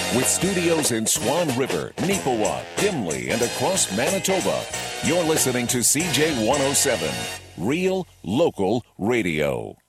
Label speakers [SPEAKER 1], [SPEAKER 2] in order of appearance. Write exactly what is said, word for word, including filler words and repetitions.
[SPEAKER 1] With studios in Swan River, Neepawa, Gimli, and across Manitoba, you're listening to C J one oh seven, Real Local Radio.